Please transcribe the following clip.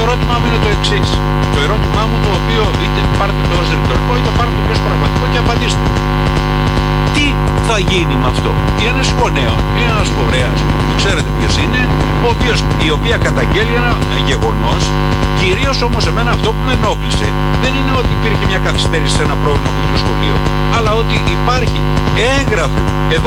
ερώτημά μου είναι το εξής. Το ερώτημά μου, το οποίο είτε πάρτε το ως ρητορικό είτε πάρτε το ως πραγματικό, και απαντήστε. Τι θα γίνει με αυτό? Είναι ένας γονέων, είναι ένας φορέας που ξέρετε ποιος είναι, η οποία καταγγέλει ένα γεγονός. Κυρίως όμως εμένα αυτό που με ενόχλησε δεν είναι ότι υπήρχε μια καθυστέρηση σε ένα πρόβλημα που είχε το σχολείο, αλλά ότι υπάρχει έγγραφο εδώ